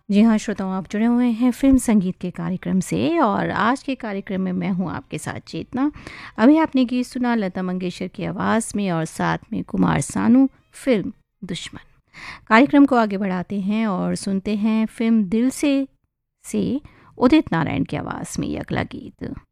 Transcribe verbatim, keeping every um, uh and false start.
जी हाँ श्रोताओं, आप जुड़े हुए हैं फिल्म संगीत के कार्यक्रम से और आज के कार्यक्रम में मैं हूँ आपके साथ चेतना। अभी आपने गीत सुना लता मंगेशकर की आवाज़ में और साथ में कुमार सानू, फिल्म दुश्मन। कार्यक्रम को आगे बढ़ाते हैं और सुनते हैं फिल्म दिल से से उदित नारायण की आवाज़ में ये अगला गीत।